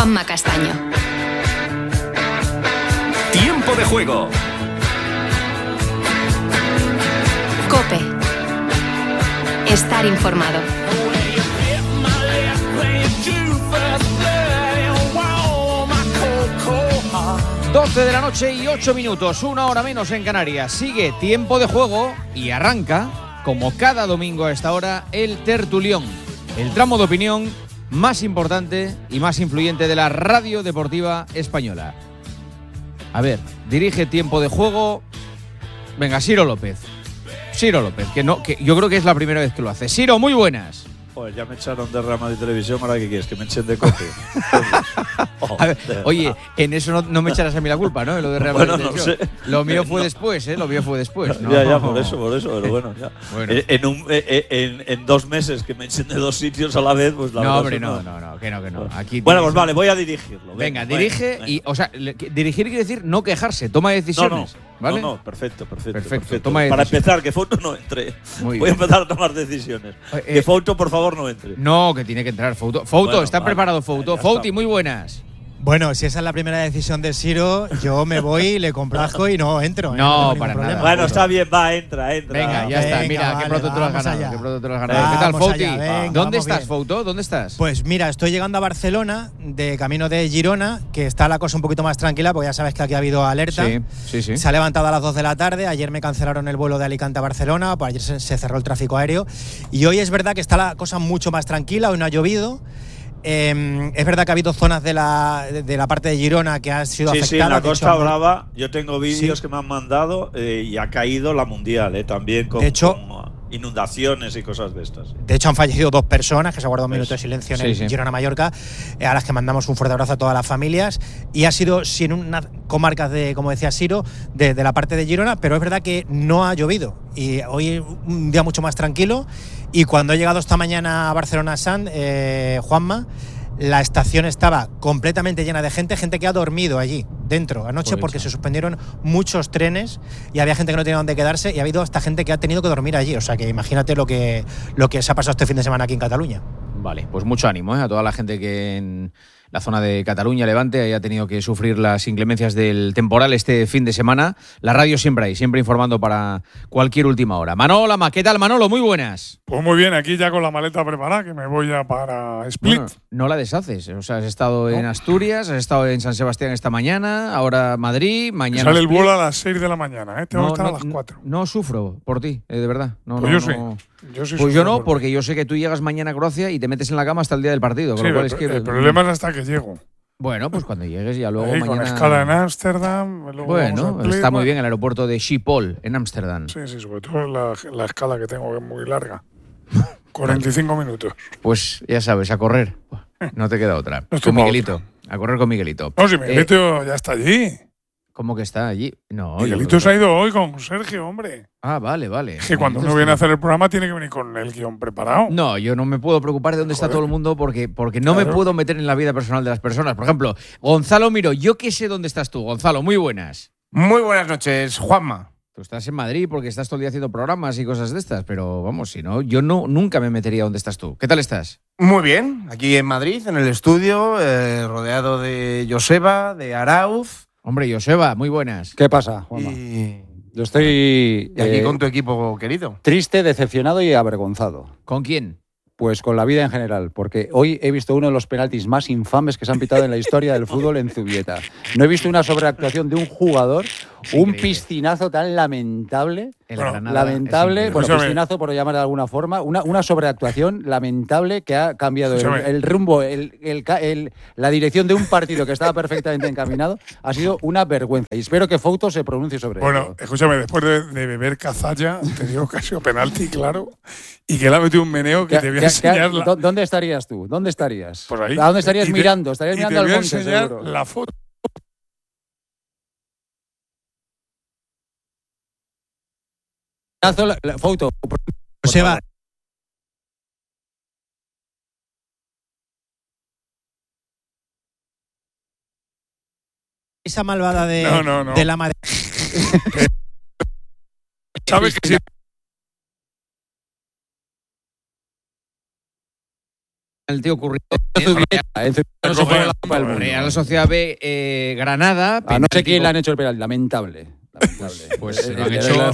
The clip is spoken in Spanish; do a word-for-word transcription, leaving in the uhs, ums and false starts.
Juanma Castaño. Tiempo de juego. COPE. Estar informado. doce de la noche y ocho minutos, una hora menos en Canarias. Sigue Tiempo de Juego y arranca, como cada domingo a esta hora, el Tertulión, el tramo de opinión más importante y más influyente de la radio deportiva española. A ver, dirige Tiempo de Juego. Venga, Ciro López. Ciro López, que no, que yo creo que es la primera vez que lo hace. Ciro, muy buenas. Joder, ya me echaron de Rama de Televisión, ¿ahora qué quieres? ¿Que me echen de COPE? oh, a ver, oye, en eso no, no me echarás a mí la culpa, ¿no? En lo de Real bueno, Madrid. no sé. Lo mío fue no. después, ¿eh? Lo mío fue después. ¿no? Ya, ya, por eso, por eso, pero bueno, ya. Bueno. En, en, un, en, en dos meses que me echen de dos sitios a la vez, pues la no, verdad. Hombre, no, no, no, no, que no, que no. Aquí bueno, tienes... pues vale, voy a dirigirlo. Venga, venga dirige venga, y, venga. o sea, le, dirigir quiere decir no quejarse, toma decisiones. No, no, ¿vale? no, no, perfecto, perfecto. Perfecto, perfecto. toma Para decisiones. empezar, que Fouto no entre. Muy voy a bien. empezar a tomar decisiones. Eh, que Fouto, por favor, no entre. No, que tiene que entrar Fouto. Fouto, Bueno, está vale, preparado Fouto. ya Fouti, está. muy buenas. Bueno, si esa es la primera decisión de Ciro, yo me voy, le complazco y no entro. ¿eh? No, tengo ningún para problema. nada. Bueno, está bien, va, entra, entra. Venga, ya está. Venga, Mira, vale, qué pronto te lo has vamos ganado. allá. Qué pronto te lo has ganado. ¿Qué tal, Vamos Fouti? allá, venga, ¿Dónde vamos estás, bien. Fouto? ¿Dónde estás? Pues mira, estoy llegando a Barcelona, de camino de Girona, que está la cosa un poquito más tranquila, porque ya sabes que aquí ha habido alerta. Sí, sí, sí. Se ha levantado a las dos de la tarde, ayer me cancelaron el vuelo de Alicante a Barcelona, pues ayer se, se cerró el tráfico aéreo, y hoy es verdad que está la cosa mucho más tranquila, hoy no ha llovido. Eh, es verdad que ha habido zonas de la, de la parte de Girona que han sido Sí, afectadas. sí, en la de Costa hecho, Brava yo tengo vídeos Sí. que me han mandado eh, y ha caído la Mundial, eh, también con, De hecho- con inundaciones y cosas de estas. De hecho, han fallecido dos personas, que se ha guardado un minuto de Eso. silencio en Sí, el sí. Girona Mallorca, eh, a las que mandamos un fuerte abrazo a todas las familias. Y ha sido, sí, en unas comarcas de, como decía Ciro, de, de la parte de Girona, pero es verdad que no ha llovido. Y hoy es un día mucho más tranquilo. Y cuando he llegado esta mañana a Barcelona Sand, eh, Juanma, la estación estaba completamente llena de gente, gente que ha dormido allí, dentro, anoche, Joder, porque chaval. se suspendieron muchos trenes y había gente que no tenía dónde quedarse y ha habido hasta gente que ha tenido que dormir allí. O sea que imagínate lo que, lo que se ha pasado este fin de semana aquí en Cataluña. Vale, pues mucho ánimo, ¿eh? A toda la gente que en la zona de Cataluña, Levante, haya tenido que sufrir las inclemencias del temporal este fin de semana. La radio siempre ahí, siempre informando para cualquier última hora. Manolo Lama, ¿qué tal, Manolo? Muy buenas. Pues muy bien, aquí ya con la maleta preparada, que me voy ya para Split. Bueno, no la deshaces. O sea, has estado No. en Asturias, has estado en San Sebastián esta mañana, ahora Madrid, mañana. Sale el Split. vuelo a las seis de la mañana, ¿eh? Tengo No, que estar no, a las cuatro. No, no sufro por ti, eh, de verdad. No, Pues no, yo no. sí. Yo sí Pues yo sufro no, por porque yo sé que tú llegas mañana a Croacia y te metes en la cama hasta el día del partido. Sí, Con lo cual el, es que, el problema es hasta que llego. Bueno, pues cuando llegues ya luego Ahí, mañana. con escala en Ámsterdam. luego Bueno, vamos a Split, está muy bueno. bien el aeropuerto de Schiphol, en Ámsterdam. Sí, sí, sobre todo la, la escala que tengo, que es muy larga. cuarenta y cinco minutos. Pues ya sabes, a correr. No te queda otra. No estoy Con pa' Miguelito. A correr con Miguelito. No, si Eh, Miguelito ya está allí. ¿Cómo que está allí? No. yo Miguelito creo se ha que- ido hoy con Sergio, hombre. Ah, vale, vale. Es que cuando Miguelito uno viene a está- hacer el programa tiene que venir con el guión preparado. No, yo no me puedo preocupar de dónde está Joder. todo el mundo porque, porque no me Claro. puedo meter en la vida personal de las personas. Por ejemplo, Gonzalo Miro, yo qué sé dónde estás tú. Gonzalo, muy buenas. Muy buenas noches, Juanma. Tú estás en Madrid porque estás todo el día haciendo programas y cosas de estas, pero vamos, si no, yo no nunca me metería donde estás tú. ¿Qué tal estás? Muy bien, aquí en Madrid, en el estudio, eh, rodeado de Joseba, de Arauz. Hombre, Joseba, muy buenas. ¿Qué pasa, Juanma? Y, Yo estoy y aquí eh, con tu equipo querido. triste, decepcionado y avergonzado. ¿Con quién? Pues con la vida en general, porque hoy he visto uno de los penaltis más infames que se han pitado en la historia del fútbol en Zubieta. No he visto una sobreactuación de un jugador, un Increíble. piscinazo tan lamentable. El Bueno, Granada Lamentable, es increíble. bueno, Escúchame. piscinazo por llamar de alguna forma, una, una sobreactuación lamentable que ha cambiado el, Escúchame. el rumbo, el, el ca- el- la dirección de un partido que estaba perfectamente encaminado. Ha sido una vergüenza y espero que Fouto se pronuncie sobre Bueno, ello. escúchame, después de, de beber cazalla, te digo que ha sido penalti, claro, y que le ha metido un meneo que ¿Qué- te voy a qué- enseñar qué- la, dó- ¿Dónde estarías tú? ¿Dónde estarías? por ahí. ¿A dónde estarías Y te- mirando? Estarías y mirando te al voy a monte, enseñar seguro. la foto. La, la- Fouto, Joseba, esa malvada de, No, no, no. de la madre. ¿Sabes que si penalti ocurrido En Zubieta, en Zubieta no se juega la Copa del Mundo. Real Sociedad B, eh, Granada. A no sé quién le han hecho el penalti, lamentable. lamentable. Pues Eh, lo han eh, hecho